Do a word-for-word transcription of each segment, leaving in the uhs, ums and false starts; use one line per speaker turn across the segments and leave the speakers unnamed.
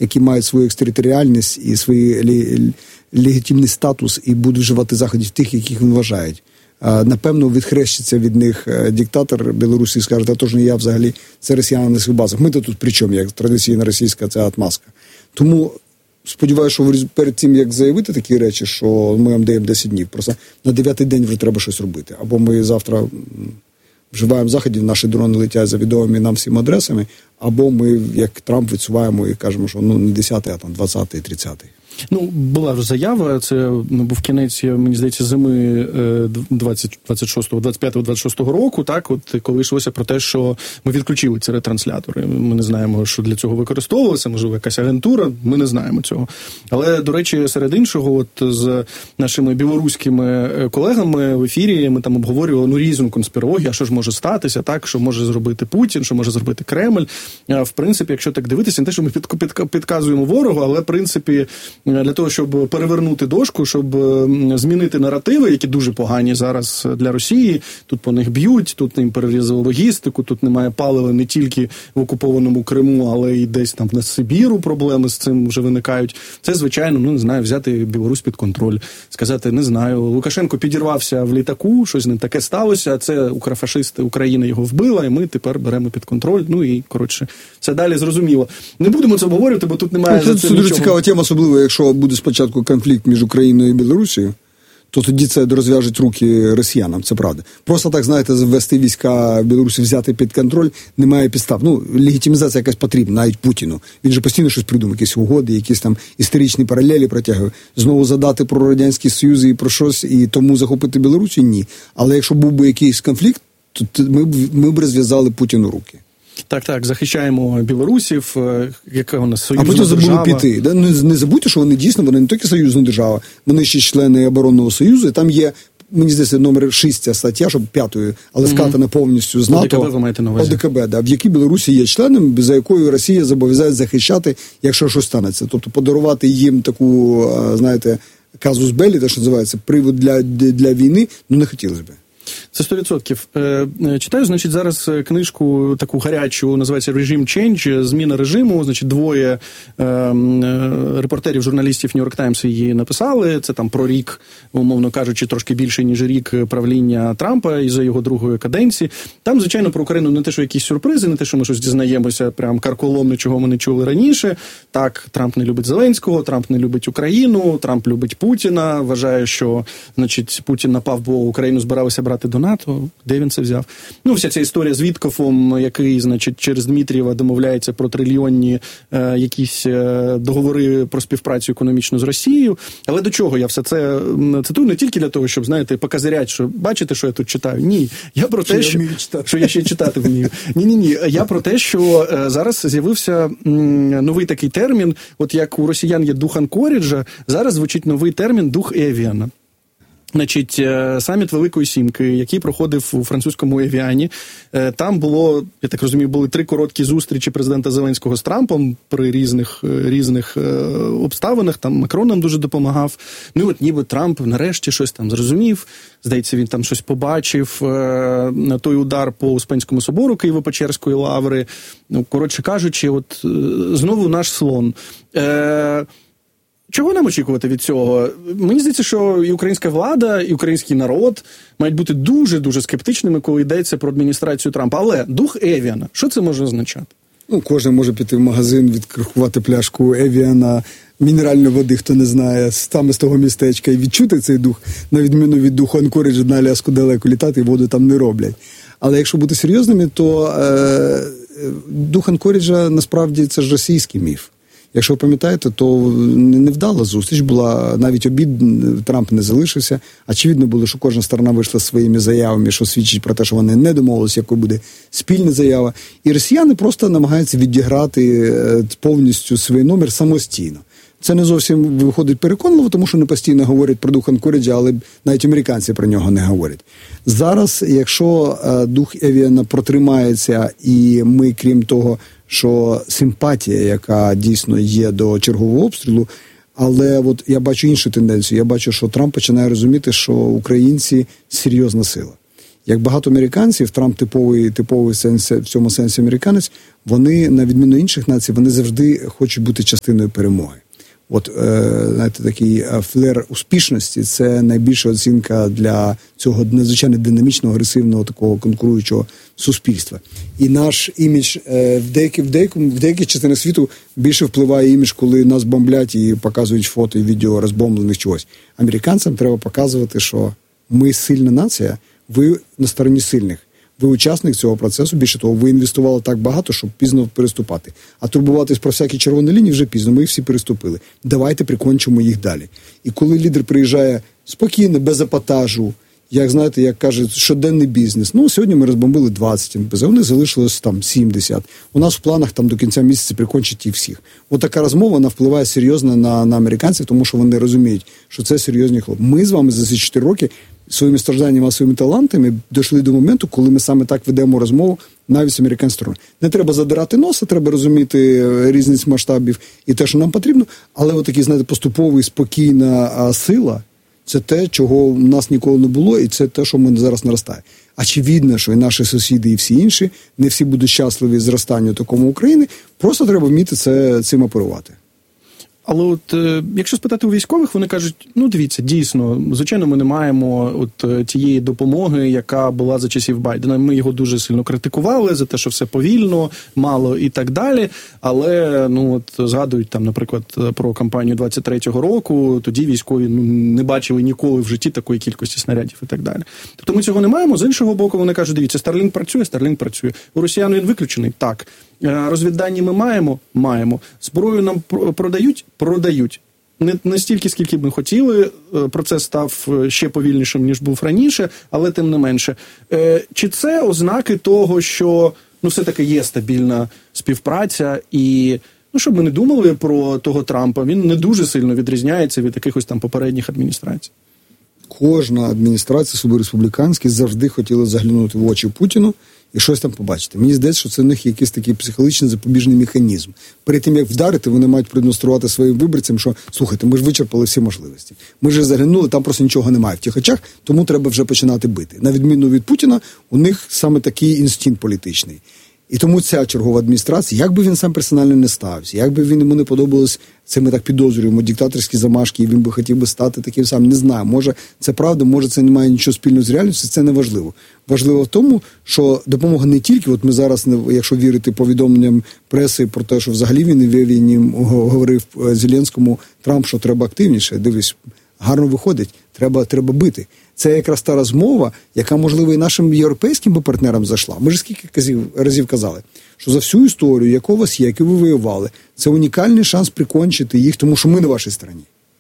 які мають свою екстериторіальність і свій лі- легітимний статус і будуть вживати заходів тих, яких він вважають. Напевно, відхрещиться від них диктатор Білорусі і скаже, та то ж не я взагалі, це росіяни на своїх базах. Ми-то тут при чому, як традиційна російська ця отмазка. Тому сподіваюся, що перед тим, як заявити такі речі, що ми вам даємо десять днів, просто на дев'ятий день вже треба щось робити. Або ми завтра вживаємо заходів, наші дрони летять за відомими нам всім адресами, або ми, як Трамп, відсуваємо і кажемо, що ну не десятий, а там двадцятий, тридцятий.
Ну, була вже заява, це був кінець, мені здається, зими двадцять шостого, двадцять п'ятого, двадцять шостого року, так, от коли йшлося про те, що ми відключили ці ретранслятори. Ми не знаємо, що для цього використовувалося, можливо, якась агентура, ми не знаємо цього. Але, до речі, серед іншого, от з нашими білоруськими колегами в ефірі ми там обговорювали ну, різну конспірологію, а що ж може статися, так, що може зробити Путін, що може зробити Кремль. В принципі, якщо так дивитися, не те, що ми підказуємо ворогу, але, в принципі, для того, щоб перевернути дошку, щоб змінити наративи, які дуже погані зараз для Росії. Тут по них б'ють, тут їм перерізали логістику, тут немає палива не тільки в окупованому Криму, але й десь там на Сибіру проблеми з цим вже виникають. Це, звичайно, ну, не знаю, взяти Білорусь під контроль. Сказати, не знаю, Лукашенко підірвався в літаку, щось з ним таке сталося, це укрофашисти, Україна його вбила, і ми тепер беремо під контроль. Ну і, коротше, все далі зрозуміло. Не будемо це обговорювати, бо тут немає
ну,
за цим
це
нічого.
Дуже цікава тема, особливо, якщо буде спочатку конфлікт між Україною і Білорусією, то тоді це розв'яжуть руки росіянам, це правда. Просто так, знаєте, ввести війська в Білорусі, взяти під контроль, немає підстав. Ну, легітимізація якась потрібна, навіть Путіну. Він же постійно щось придумає, якісь угоди, якісь там історичні паралелі протягує. Знову задати про Радянський Союз і про щось, і тому захопити Білорусі – ні. Але якщо був би якийсь конфлікт, то ми б, ми б розв'язали Путіну руки.
Так, так, захищаємо білорусів, яка у нас союзна
держава. А потім забули
держава.
піти. Да? Не, не забудьте, що вони дійсно, вони не тільки союзна держава, вони ще члени оборонного союзу, і там є, мені здається, номер шість стаття, щоб п'ятою, але mm-hmm. скатана повністю з НАТО.
ОДКБ ви маєте на увазі.
ОДКБ, да, в якій Білорусі є членом, за якою Росія зобов'язає захищати, якщо щось станеться. Тобто подарувати їм таку, знаєте, казус беллі, те, що називається, привод для, для війни, ну не хотілося б.
Це сто відсотків. Читаю, значить, зараз книжку таку гарячу, називається «Regime Change», зміна режиму. Значить, двоє е, репортерів, журналістів Нью-Йорк Таймс її написали. Це там про рік, умовно кажучи, трошки більше, ніж рік правління Трампа і за його другої каденції. Там, звичайно, про Україну не те, що якісь сюрпризи, не те, що ми щось дізнаємося прям карколомно, чого ми не чули раніше. Так, Трамп не любить Зеленського, Трамп не любить Україну, Трамп любить Путіна, вважає, що, значить, Путін напав, бо Україну збиралися брати до НАТО, де він це взяв. Ну, вся ця історія з Віткофом, який, значить, через Дмитрієва домовляється про трильйонні е, якісь е, договори про співпрацю економічну з Росією. Але до чого я все це цитую? Не тільки для того, щоб, знаєте, показарять, що бачите, що я тут читаю? Ні. Я про те, що, що, що я ще читати вмію. Ні-ні-ні. Я про те, що е, зараз з'явився м, новий такий термін, от як у росіян є дух Анкоріджа, зараз звучить новий термін дух Евіана. Значить, саміт Великої Сімки, який проходив у французькому Евіані, там було, я так розумію, були три короткі зустрічі президента Зеленського з Трампом при різних, різних обставинах, там Макрон нам дуже допомагав. Ну, от ніби Трамп нарешті щось там зрозумів, здається, він там щось побачив, той удар по Успенському собору Києво-Печерської лаври. Ну, коротше кажучи, от знову наш слон. Чого нам очікувати від цього? Мені здається, що і українська влада, і український народ мають бути дуже-дуже скептичними, коли йдеться про адміністрацію Трампа. Але дух Евіана, що це може означати?
Ну, кожен може піти в магазин, відкрихувати пляшку Евіана, мінеральної води, хто не знає, саме з того містечка, і відчути цей дух, на відміну від духу Анкоріджа, на Аляску далеко літати, і воду там не роблять. Але якщо бути серйозними, то е, дух Анкоріджа, насправді, це ж російський міф. Якщо ви пам'ятаєте, то невдала зустріч була, навіть обід Трамп не залишився. Очевидно було, що кожна сторона вийшла своїми заявами, що свідчить про те, що вони не домовилися, якою буде спільна заява. І росіяни просто намагаються відіграти повністю свій номер самостійно. Це не зовсім виходить переконливо, тому що не постійно говорять про дух Анкоріджа, але навіть американці про нього не говорять. Зараз, якщо дух Евіана протримається, і ми, крім того, що симпатія, яка дійсно є до чергового обстрілу, але от я бачу іншу тенденцію. Я бачу, що Трамп починає розуміти, що українці – серйозна сила. Як багато американців, Трамп типовий, типовий сенс, в цьому сенсі американець, вони, на відміну інших націй, вони завжди хочуть бути частиною перемоги. От, е, знаєте, такий флер успішності – це найбільша оцінка для цього надзвичайно динамічного, агресивного, такого конкуруючого суспільства. І наш імідж е, в, деякі, в, деякому, в деяких частинах світу більше впливає імідж, коли нас бомблять і показують фото і відео розбомблених чогось. Американцям треба показувати, що ми сильна нація, ви на стороні сильних. Ви учасник цього процесу, більше того, ви інвестували так багато, щоб пізно переступати. А турбуватись про всякі червоні лінії вже пізно, ми їх всі переступили. Давайте прикончимо їх далі. І коли лідер приїжджає спокійно, без епатажу, як, знаєте, як кажуть, щоденний бізнес. Ну, сьогодні ми розбомбили двадцять ем пе зет, вони залишилось там сімдесят. У нас в планах там до кінця місяця прикончити їх всіх. От така розмова, вона впливає серйозно на, на американців, тому що вони розуміють, що це серйозні хлопці. Ми з вами за ці чотири роки своїми стражданнями, своїми талантами дійшли до моменту, коли ми саме так ведемо розмову навіть з американської сторони. Не треба задирати носа, треба розуміти різницю масштабів і те, що нам потрібно, але отакий, знаєте, поступовий, спокійна сила – це те, чого у нас ніколи не було, і це те, що в мене зараз наростає. Очевидно, що і наші сусіди, і всі інші, не всі будуть щасливі зростанню такому України, просто треба вміти це, цим оперувати.
Але от, е, якщо спитати у військових, вони кажуть, ну, дивіться, дійсно, звичайно, ми не маємо от тієї допомоги, яка була за часів Байдена. Ми його дуже сильно критикували за те, що все повільно, мало і так далі. Але, ну, от, згадують там, наприклад, про кампанію двадцять третього року, тоді військові ну, не бачили ніколи в житті такої кількості снарядів і так далі. Тобто ми цього не маємо. З іншого боку, вони кажуть, дивіться, Starlink працює, Starlink працює. У росіян він виключений? Так. Розвіддані ми маємо? Маємо. Зброю нам продають? Продають. Не, не стільки, скільки б ми хотіли. Процес став ще повільнішим, ніж був раніше, але тим не менше. Чи це ознаки того, що ну, все-таки є стабільна співпраця і, ну, щоб ми не думали про того Трампа, він не дуже сильно відрізняється від якихось там попередніх адміністрацій?
Кожна адміністрація, особливо республіканська, завжди хотіла заглянути в очі Путіну і щось там побачити. Мені здається, що це в них якийсь такий психологічний запобіжний механізм. Перед тим, як вдарити, вони мають продемонструвати своїм виборцям, що, слухайте, ми ж вичерпали всі можливості. Ми ж заглянули, там просто нічого немає в тих очах, тому треба вже починати бити. На відміну від Путіна, у них саме такий інстинкт політичний. І тому ця чергова адміністрація, як би він сам персонально не стався, як би він йому не подобалось, це ми так підозрюємо, диктаторські замашки, і він би хотів би стати таким самим, не знаю, може це правда, може це не має нічого спільного з реальністю, це не важливо. Важливо в тому, що допомога не тільки, от ми зараз, якщо вірити повідомленням преси про те, що взагалі він вивільні говорив Зеленському, Трамп, що треба активніше, дивись, гарно виходить, треба, треба бити. Це якраз та розмова, яка, можливо, і нашим європейським партнерам зайшла. Ми ж скільки разів казали, що за всю історію, яку у вас є, яку ви воювали, це унікальний шанс прикончити їх, тому що ми на вашій стороні.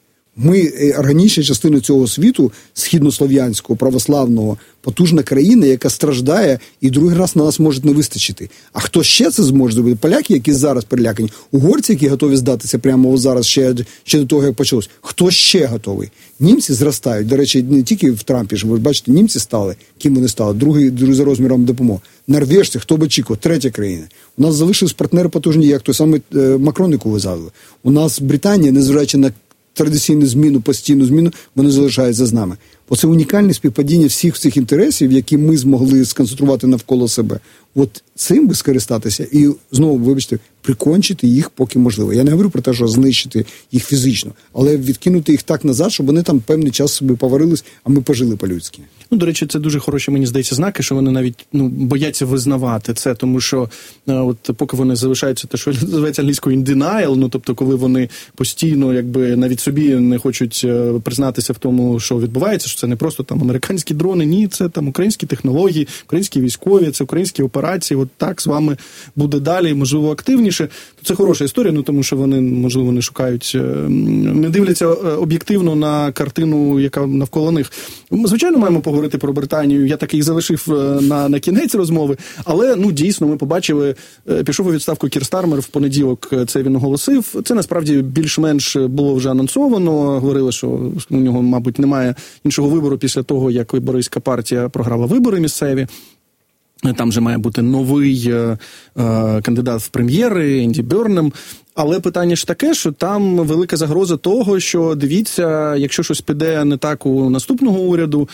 Ми органічна частина цього світу, східнослов'янського, православного, потужна країна, яка страждає, і другий раз на нас може не вистачити. А хто ще це зможе зробити? Поляки, які зараз перелякані, угорці, які готові здатися прямо зараз, ще, ще до того, як почалось. Хто ще готовий? Німці зростають. До речі, не тільки в Трампі, ж ви бачите, німці стали, ким вони стали, другий, другий за розміром допомоги. Норвежці, хто би очікував, третя країна. У нас залишились партнери потужні, як той самий Макрон, яку ви згадували. У нас Британія, незважаючи на традиційну зміну, постійну зміну, вони залишаються з нами. Оце унікальне співпадіння всіх цих інтересів, які ми змогли сконцентрувати навколо себе. От цим би скористатися і, знову, вибачте, прикончити їх, поки можливо. Я не говорю про те, що знищити їх фізично, але відкинути їх так назад, щоб вони там певний час собі поварились, а ми пожили по-людськи.
Ну, до речі, це дуже хороші, мені здається, знаки, що вони навіть ну, бояться визнавати це, тому що от поки вони залишаються те, що називається англійською in denial, ну, тобто, коли вони постійно, якби, навіть собі не хочуть признатися в тому, що відбувається, що це не просто там американські дрони, ні, це там українські технології, українські військові, це українські операції, от так з вами буде далі, можливо, активніше. Це хороша історія, ну, тому що вони, можливо, не шукають, не дивляться об'єктивно на картину, яка навколо них. Звичайно, маємо поговорити про Британію, я так і залишив на, на кінець розмови, але, ну, дійсно, ми побачили, пішов у відставку Кір Стармер в понеділок, це він оголосив. Це, насправді, більш-менш було вже анонсовано, говорили, що у нього, мабуть, немає іншого вибору після того, як лейбористська партія програла вибори місцеві. Там же має бути новий е, е, кандидат в прем'єри, Енді Бернем. Але питання ж таке, що там велика загроза того, що, дивіться, якщо щось піде не так у наступного уряду,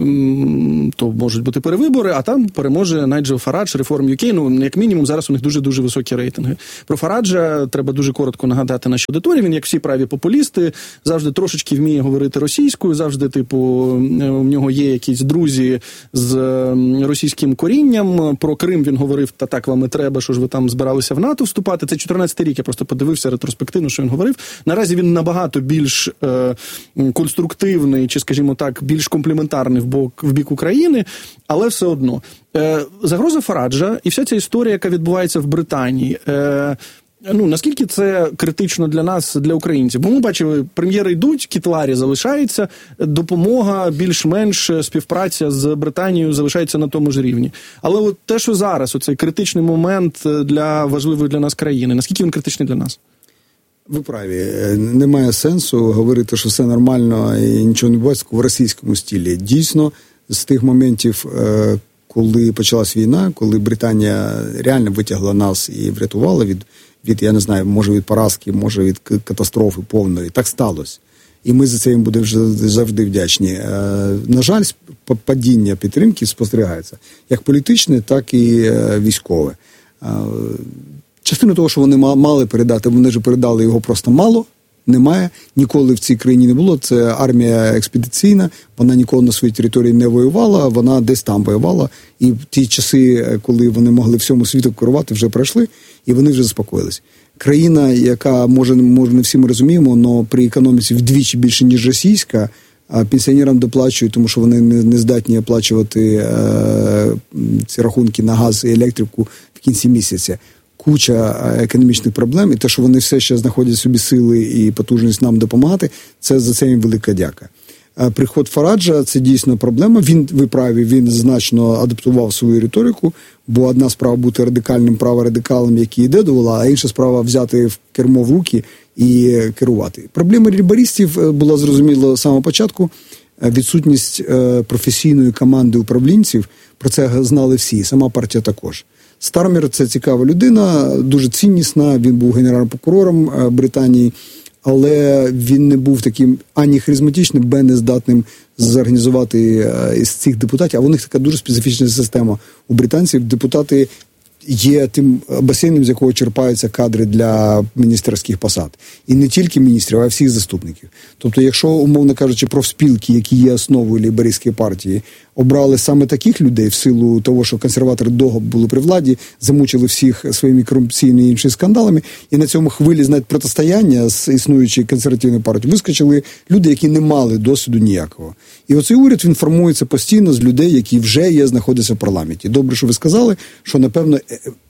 то можуть бути перевибори, а там переможе Найджел Фарадж, Reform ю кей. Ну, як мінімум, зараз у них дуже-дуже високі рейтинги. Про Фараджа треба дуже коротко нагадати нашій аудиторії. Він, як всі праві популісти, завжди трошечки вміє говорити російською, завжди, типу, у нього є якісь друзі з російським корінням. Про Крим він говорив, та так вам і треба, що ж ви там збиралися в НАТО вступати. Це чотирнадцятий рік, я просто подивився ретроспективно, що він говорив. Наразі він набагато більш е, конструктивний, чи, скажімо так, більш компліментарний в бок, в бік України, але все одно. Е, загроза Фараджа і вся ця історія, яка відбувається в Британії, е, ну, наскільки це критично для нас, для українців? Бо ми бачили, прем'єри йдуть, Кіт Ларі залишається, допомога, більш-менш співпраця з Британією залишається на тому ж рівні. Але от те, що зараз, оцей критичний момент для важливої для нас країни, наскільки він критичний для нас?
Ви праві. Немає сенсу говорити, що все нормально і нічого не відбувається в російському стилі. Дійсно, з тих моментів, коли почалась війна, коли Британія реально витягла нас і врятувала від, від, я не знаю, може від поразки, може від катастрофи повної. Так сталося. І ми за це їм будемо завжди вдячні. На жаль, падіння підтримки спостерігається. Як політичне, так і військове. Частину того, що вони мали передати, вони ж передали його просто мало. Немає, ніколи в цій країні не було. Це армія експедиційна, вона ніколи на своїй території не воювала, вона десь там воювала. І ті часи, коли вони могли всьому світу керувати, вже пройшли, і вони вже заспокоїлись. Країна, яка, може, може не всі ми розуміємо, але при економіці вдвічі більше, ніж російська, пенсіонерам доплачують, тому що вони не, не здатні оплачувати е, ці рахунки на газ і електрику в кінці місяця. Куча економічних проблем, і те, що вони все ще знаходять собі сили і потужність нам допомагати, це за це їм велика дяка. Приход Фараджа – це дійсно проблема. Він, ви праві, він значно адаптував свою риторику, бо одна справа бути радикальним, праворадикалом, який йде до влади, а інша справа взяти в кермо в руки і керувати. Проблема лейбористів була зрозуміла з самого початку. Відсутність професійної команди управлінців, про це знали всі, сама партія також. Стармер – це цікава людина, дуже ціннісна, він був генеральним прокурором Британії, але він не був таким ані харизматичним, б нездатним зорганізувати із цих депутатів, а у них така дуже специфічна система у британців. Депутати є тим басейном, з якого черпаються кадри для міністерських посад. І не тільки міністрів, а й всіх заступників. Тобто, якщо, умовно кажучи, профспілки, які є основою лейбористської партії, обрали саме таких людей в силу того, що консерватори довго були при владі, замучили всіх своїми корупційними і іншими скандалами, і на цьому хвилі, знаєте, протистояння з існуючою консервативною партією вискочили люди, які не мали досвіду ніякого. І оцей уряд, він формується постійно з людей, які вже є, знаходяться в парламенті. Добре, що ви сказали, що, напевно,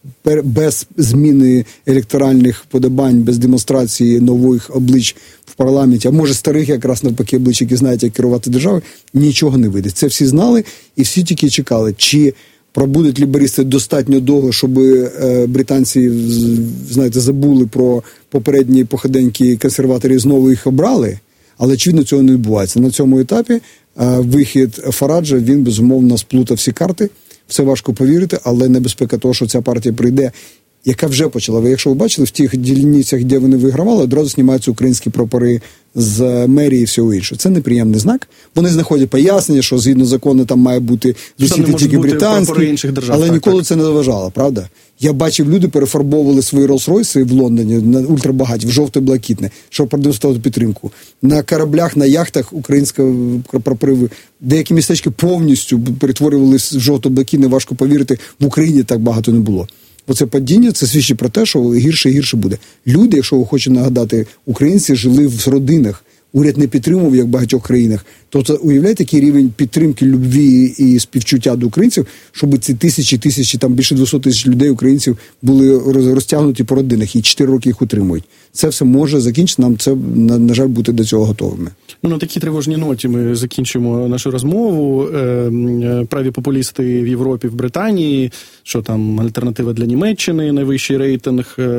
без зміни електоральних подобань, без демонстрації нових облич в парламенті, а може старих якраз навпаки облич, які знають, як керувати державою, нічого не вийде. Це всі знали і всі тільки чекали, чи пробудуть лейбористи достатньо довго, щоб британці, знаєте, забули про попередні походеньки консерваторів, знову їх обрали, але очевидно цього не відбувається. На цьому етапі вихід Фараджа, він безумовно сплутав всі карти. Все важко повірити, але небезпека того, що ця партія прийде, яка вже почала. Ви, якщо ви бачили, в тих дільницях, де вони вигравали, одразу знімаються українські прапори з мерії і всього іншого. Це неприємний знак. Вони знаходять пояснення, що згідно закону там має бути висіти тільки британські, але так, ніколи так. Це не заважало, правда? Я бачив, люди перефарбовували свої Роллс-Ройси в Лондоні на ультрабагаті, в жовто-блакитне, щоб продемонструвати підтримку. На кораблях, на яхтах українські прапори, деякі містечки повністю перетворювалися в жовто-блакитне, важко повірити, в Україні так багато не було. Оце падіння, це свідчить про те, що гірше і гірше буде. Люди, якщо ви хочете нагадати, українці жили в родинах, уряд не підтримував, як в багатьох країнах. Тобто, уявляєте, який рівень підтримки, любві і співчуття до українців, щоб ці тисячі, тисячі, там більше двісті тисяч людей, українців, були розтягнуті по родинах і чотири роки їх утримують. Це все може закінчити, нам це, на, на жаль, бути до цього готовими.
Ну, на такій тривожній ноті ми закінчимо нашу розмову. Е, праві популісти в Європі, в Британії, що там альтернатива для Німеччини, найвищий рейтинг, е,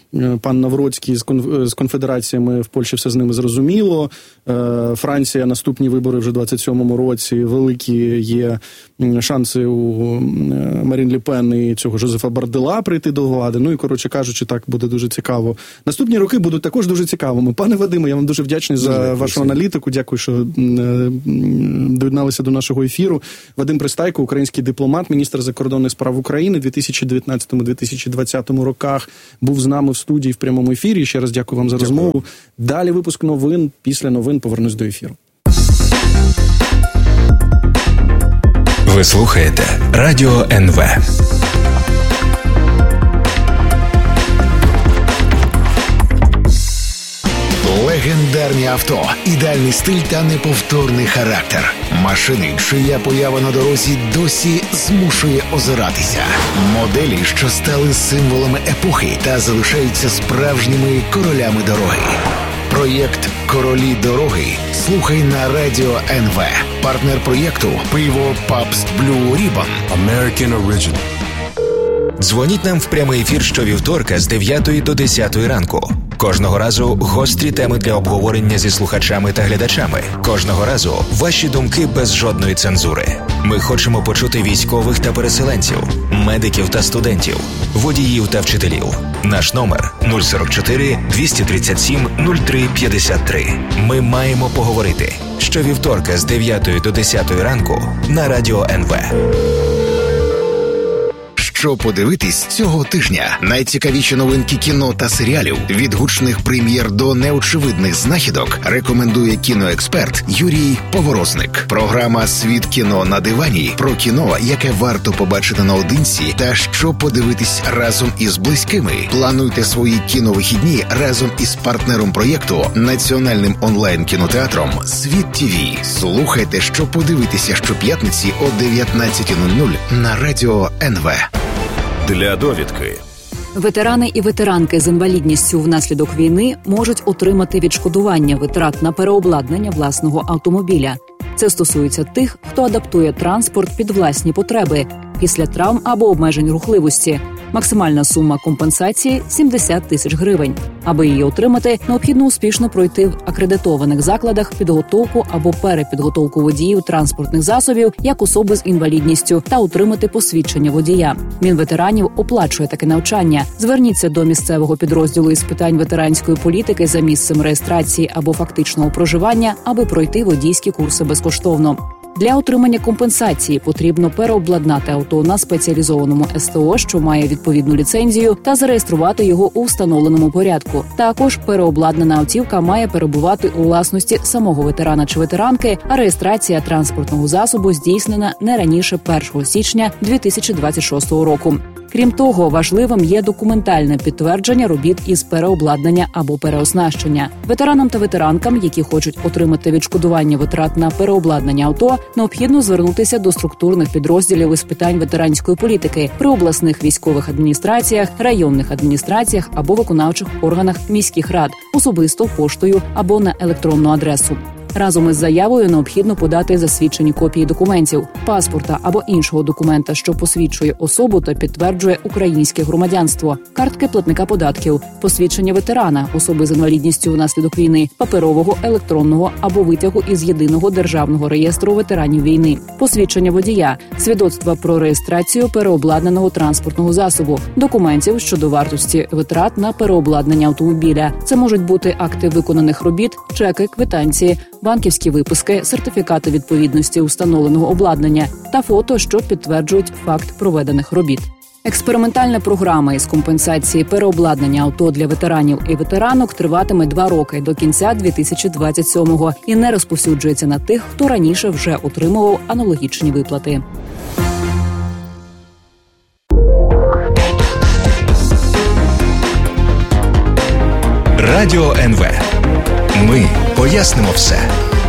пан Навроцький з конфедераціями в Польщі, все з ними зрозуміло. Франція, наступні вибори вже в двадцять сьомому році, великі є шанси у Марін Ле Пен і цього Жозефа Бардела прийти до влади. Ну і, коротше кажучи, так буде дуже цікаво. Наступні роки будуть також дуже цікавими. Пане Вадиме, я вам дуже вдячний за Дякую, вашу аналітику. Дякую, що доєдналися до нашого ефіру. Вадим Пристайко, український дипломат, міністр закордонних справ України, дві тисячі дев'ятнадцятому - дві тисячі двадцятому роках був з нами в студії в прямому ефірі. Ще раз дякую вам за дякую. розмову. Далі випуск новин. Після новин повернусь до ефіру.
Ви слухаєте Радіо ен ве. Легендарні авто, ідеальний стиль та неповторний характер. Машини, чия поява на дорозі досі змушує озиратися. Моделі, що стали символами епохи та залишаються справжніми королями дороги. Проєкт «Королі дороги» слухай на Радіо ен ве. Партнер проєкту – пиво Pabst Blue Ribbon. American Original. Дзвоніть нам в прямий ефір щовівторка з дев'ятої до десятої ранку. Кожного разу гострі теми для обговорення зі слухачами та глядачами. Кожного разу ваші думки без жодної цензури. Ми хочемо почути військових та переселенців, медиків та студентів, водіїв та вчителів. Наш номер нуль сорок чотири двісті тридцять сім нуль три п'ятдесят три. Ми маємо поговорити. Щовівторка з дев'ятої до десятої ранку на Радіо ен ве. Що подивитись цього тижня? Найцікавіші новинки кіно та серіалів, від гучних прем'єр до неочевидних знахідок, рекомендує кіноексперт Юрій Поворозник. Програма «Світ кіно на дивані» про кіно, яке варто побачити наодинці та що подивитись разом із близькими. Плануйте свої кіновихідні разом із партнером проєкту, національним онлайн-кінотеатром «Світ ТІВІ». Слухайте, що подивитися щоп'ятниці о дев'ятнадцята нуль нуль на Радіо ен ве. Для довідки.
Ветерани і ветеранки з інвалідністю внаслідок війни можуть отримати відшкодування витрат на переобладнання власного автомобіля. Це стосується тих, хто адаптує транспорт під власні потреби після травм або обмежень рухливості. Максимальна сума компенсації – сімдесят тисяч гривень. Аби її отримати, необхідно успішно пройти в акредитованих закладах підготовку або перепідготовку водіїв транспортних засобів як особи з інвалідністю та отримати посвідчення водія. Мінветеранів оплачує таке навчання. Зверніться до місцевого підрозділу із питань ветеранської політики за місцем реєстрації або фактичного проживання, аби пройти водійські курси безкоштовно. Для отримання компенсації потрібно переобладнати авто на спеціалізованому ес те о, що має відповідну ліцензію, та зареєструвати його у встановленому порядку. Також переобладнана автівка має перебувати у власності самого ветерана чи ветеранки, а реєстрація транспортного засобу здійснена не раніше першого січня дві тисячі двадцять шостого року. Крім того, важливим є документальне підтвердження робіт із переобладнання або переоснащення. Ветеранам та ветеранкам, які хочуть отримати відшкодування витрат на переобладнання авто, необхідно звернутися до структурних підрозділів із питань ветеранської політики при обласних військових адміністраціях, районних адміністраціях або виконавчих органах міських рад, особисто поштою або на електронну адресу. Разом із заявою необхідно подати засвідчені копії документів, паспорта або іншого документа, що посвідчує особу та підтверджує українське громадянство, картки платника податків, посвідчення ветерана, особи з інвалідністю внаслідок війни, паперового, електронного або витягу із єдиного державного реєстру ветеранів війни, посвідчення водія, свідоцтва про реєстрацію переобладнаного транспортного засобу, документів щодо вартості витрат на переобладнання автомобіля. Це можуть бути акти виконаних робіт, чеки, квитанції, банківські виписки, сертифікати відповідності установленого обладнання та фото, що підтверджують факт проведених робіт. Експериментальна програма із компенсації переобладнання авто для ветеранів і ветеранок триватиме два роки до кінця дві тисячі двадцять сьомого і не розповсюджується на тих, хто раніше вже отримував аналогічні виплати.
Радіо ен ве. Ми пояснимо все.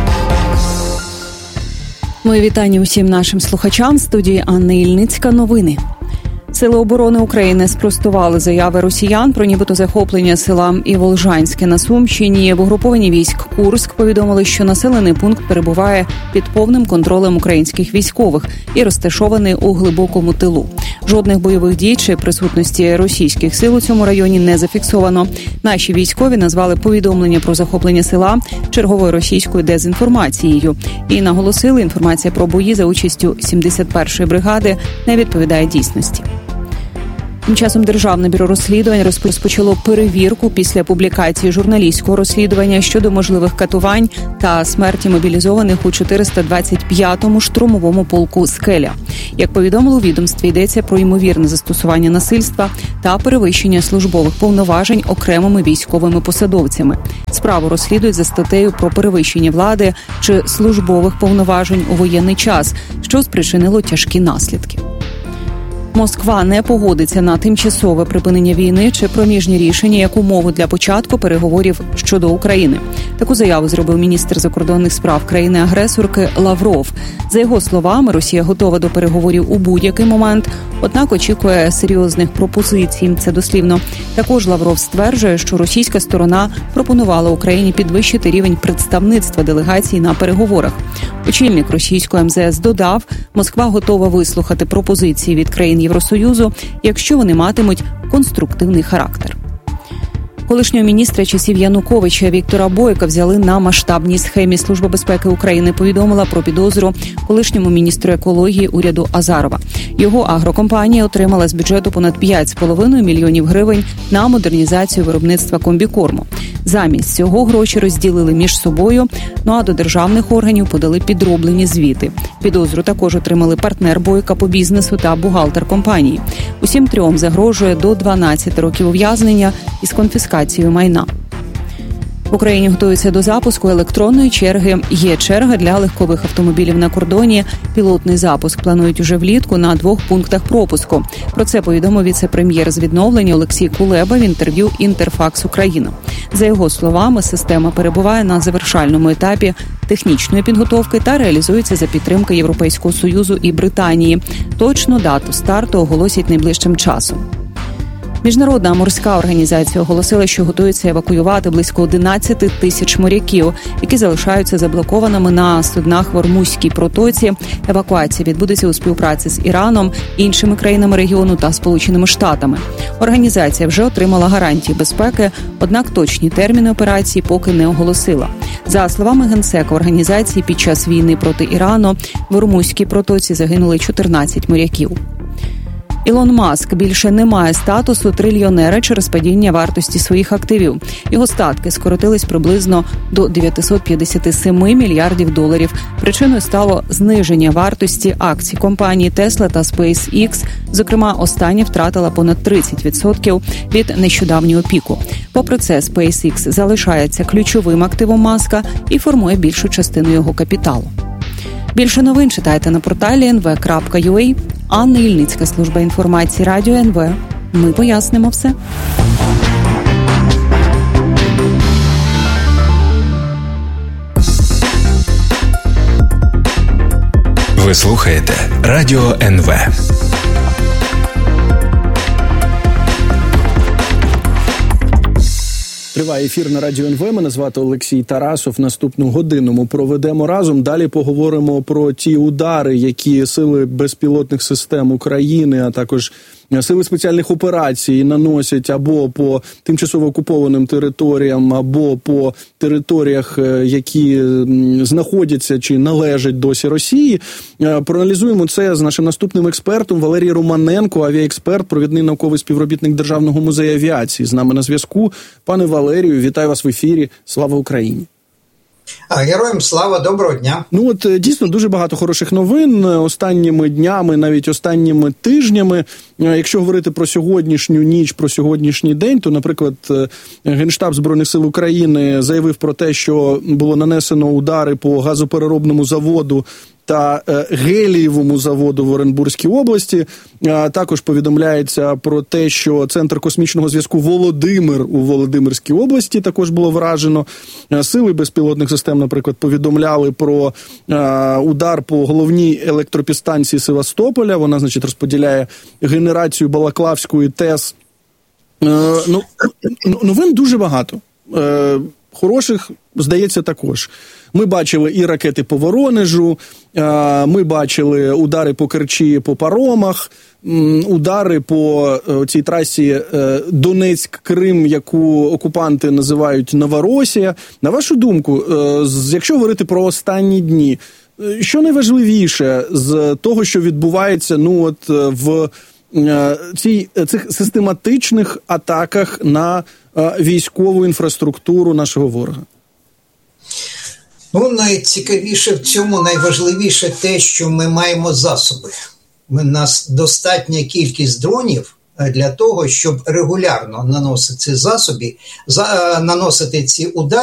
Мої вітання усім нашим слухачам. В студії Анна Ільницька. Новини. Сили оборони України спростували заяви росіян про нібито захоплення села Іволжанське на Сумщині. В угрупованні військ Курськ повідомили, що населений пункт перебуває під повним контролем українських військових і розташований у глибокому тилу. Жодних бойових дій чи присутності російських сил у цьому районі не зафіксовано. Наші військові назвали повідомлення про захоплення села черговою російською дезінформацією і наголосили, інформація про бої за участю сімдесят першої бригади не відповідає дійсності. Тим часом Державне бюро розслідувань розпочало перевірку після публікації журналістського розслідування щодо можливих катувань та смерті мобілізованих у чотириста двадцять п'ятому штурмовому полку «Скеля». Як повідомили у відомстві, йдеться про ймовірне застосування насильства та перевищення службових повноважень окремими військовими посадовцями. Справу розслідують за статтею про перевищення влади чи службових повноважень у воєнний час, що спричинило тяжкі наслідки. Москва не погодиться на тимчасове припинення війни чи проміжні рішення як умову для початку переговорів щодо України. Таку заяву зробив міністр закордонних справ країни-агресорки Лавров. За його словами, Росія готова до переговорів у будь-який момент, однак очікує серйозних пропозицій. Це дослівно. Також Лавров стверджує, що російська сторона пропонувала Україні підвищити рівень представництва делегацій на переговорах. Очільник російського ем зе ес додав, Москва готова вислухати пропозиції від країн Євросоюзу, якщо вони матимуть конструктивний характер. Колишнього міністра часів Януковича Віктора Бойка взяли на масштабній схемі. Служба безпеки України повідомила про підозру колишньому міністру екології уряду Азарова. Його агрокомпанія отримала з бюджету понад п'ять з половиною мільйонів гривень на модернізацію виробництва комбікорму. Замість цього гроші розділили між собою, ну а до державних органів подали підроблені звіти. Підозру також отримали партнер Бойка по бізнесу та бухгалтер компанії. Усім трьом загрожує до дванадцяти років ув'язнення із конфіскацією майна. В Україні готуються до запуску електронної черги. Є черга для легкових автомобілів на кордоні. Пілотний запуск планують уже влітку на двох пунктах пропуску. Про це повідомив віце-прем'єр з відновлення Олексій Кулеба в інтерв'ю «Інтерфакс Україна». За його словами, система перебуває на завершальному етапі технічної підготовки та реалізується за підтримки Європейського Союзу і Британії. Точну дату старту оголосять найближчим часом. Міжнародна морська організація оголосила, що готується евакуювати близько одинадцять тисяч моряків, які залишаються заблокованими на суднах в Ормузькій протоці. Евакуація відбудеться у співпраці з Іраном, іншими країнами регіону та Сполученими Штатами. Організація вже отримала гарантії безпеки, однак точні терміни операції поки не оголосила. За словами генсека організації, під час війни проти Ірану в Ормузькій протоці загинули чотирнадцять моряків. Ілон Маск більше не має статусу трильйонера через падіння вартості своїх активів. Його статки скоротились приблизно до дев'ятсот п'ятдесят сім мільярдів доларів. Причиною стало зниження вартості акцій компанії Tesla та SpaceX. Зокрема, остання втратила понад тридцять відсотків від нещодавнього піку. Попри це, SpaceX залишається ключовим активом Маска і формує більшу частину його капіталу. Більше новин читайте на порталі ен ве крапка ю а. Анна Ільницька, служба інформації Радіо ен ве. Ми пояснимо все.
Ви слухаєте Радіо ен ве.
Триває ефір на Радіо ен ве. Мене звати Олексій Тарасов. Наступну годину ми проведемо разом. Далі поговоримо про ті удари, які сили безпілотних систем України, а також сили спеціальних операцій наносять або по тимчасово окупованим територіям, або по територіях, які знаходяться чи належать досі Росії. Проаналізуємо це з нашим наступним експертом Валерій Романенко, авіаексперт, провідний науковий співробітник Державного музею авіації. З нами на зв'язку. Пане Валерію, вітаю вас в ефірі. Слава Україні!
Героям слава, доброго дня.
Ну от дійсно дуже багато хороших новин останніми днями, навіть останніми тижнями. Якщо говорити про сьогоднішню ніч, про сьогоднішній день, то, наприклад, Генштаб Збройних сил України заявив про те, що було нанесено удари по газопереробному заводу та гелієвому заводу в Оренбурзькій області. Також повідомляється про те, що Центр космічного зв'язку Володимир у Володимирській області також було вражено. Сили безпілотних систем, наприклад, повідомляли про удар по головній електропідстанції Севастополя. Вона, значить, розподіляє генерацію Балаклавської ТЕС. Ну, новин дуже багато. хороших, здається, також. Ми бачили і ракети по Воронежу, ми бачили удари по Керчі, по паромах, удари по цій трасі Донецьк-Крим, яку окупанти називають Новоросія. На вашу думку, якщо говорити про останні дні, що найважливіше з того, що відбувається ну, от, в цій, цих систематичних атаках на військову інфраструктуру нашого ворога?
Ну, найцікавіше в цьому, найважливіше те, що ми маємо засоби. У нас достатня кількість дронів для того, щоб регулярно наносити ці засоби, наносити ці удари.